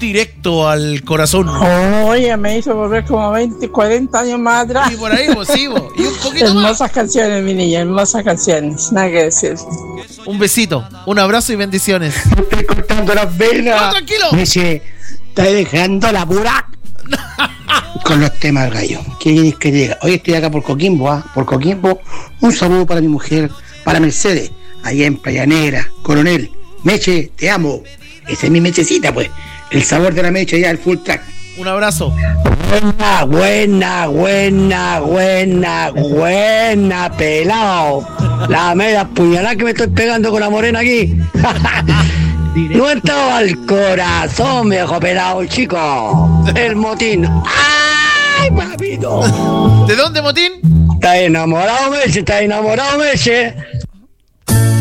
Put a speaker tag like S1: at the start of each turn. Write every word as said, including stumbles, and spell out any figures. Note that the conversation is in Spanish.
S1: directo al corazón.
S2: Oye, me hizo volver como veinte, cuarenta años más atrás.
S1: Y por ahí, pues sí, vos. Y un poquito
S2: hermosas
S1: más.
S2: canciones, mi niña, hermosas canciones. Nada que decir.
S1: Un besito, un abrazo y bendiciones.
S3: Me estoy cortando las venas.
S1: No, tranquilo.
S3: Me dice, está dejando la pura. Con los temas del gallo. ¿Qué quieres que diga? Hoy estoy acá por Coquimbo, ¿ah? Por Coquimbo. Un saludo para mi mujer, para Mercedes, allá en Playa Negra. Coronel, Meche, te amo. Esa es mi mechecita, pues. El sabor de la mecha ya, el full track.
S1: Un abrazo.
S3: Buena, buena, buena, buena, buena, pelado. La media puñalada que me estoy pegando con la morena aquí. No estaba al corazón, viejo pelado, chico. El motín. ¡Ay, papito!
S1: ¿De dónde, Motín?
S3: Está enamorado, Meche, está enamorado, Meche.